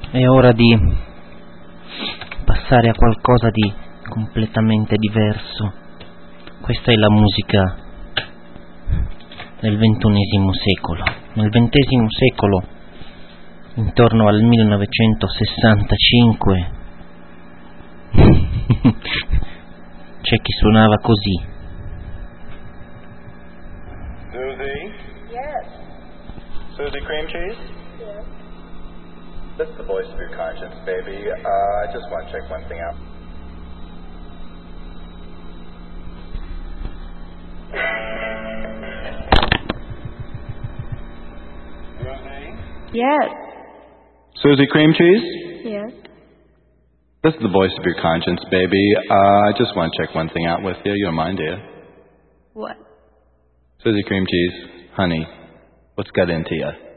È ora di passare a qualcosa di completamente diverso. Questa è la musica del XXI secolo. Nel XX secolo, intorno al 1965, c'è chi suonava così. Susie? Yes. Susie cream cheese? Yes. That's the voice of your conscience, baby. I just want to check one thing out. Susie? Yes. Susie cream cheese? Yes. This is the voice of your conscience, baby. I just want to check one thing out with you. You don't mind, do you? What? Susie cream cheese, honey, what's got into you?